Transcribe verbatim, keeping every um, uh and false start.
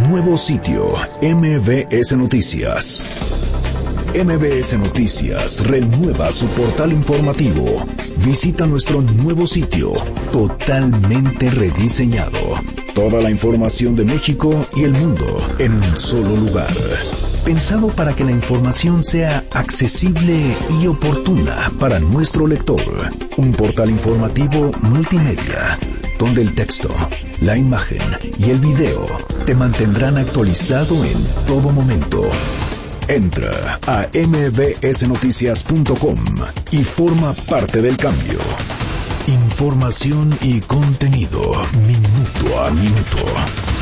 Nuevo sitio, M B S Noticias. M B S Noticias renueva su portal informativo. Visita nuestro nuevo sitio, totalmente rediseñado. Toda la información de México y el mundo en un solo lugar. Pensado para que la información sea accesible y oportuna para nuestro lector. Un portal informativo multimedia, donde el texto, la imagen y el video te mantendrán actualizado en todo momento. Entra a m b s noticias punto com y forma parte del cambio. Información y contenido minuto a minuto.